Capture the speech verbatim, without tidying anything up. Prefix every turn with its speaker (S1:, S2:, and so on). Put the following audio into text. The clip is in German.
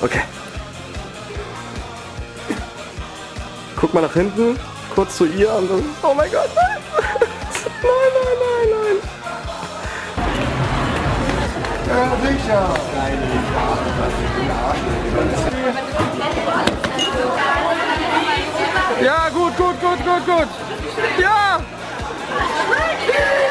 S1: Okay. Guck mal nach hinten, kurz zu ihr und dann... Oh mein Gott, nein! Nein, nein, nein, nein!
S2: Ja, sicher!
S1: Ja, gut, gut, gut, gut, gut! Ja!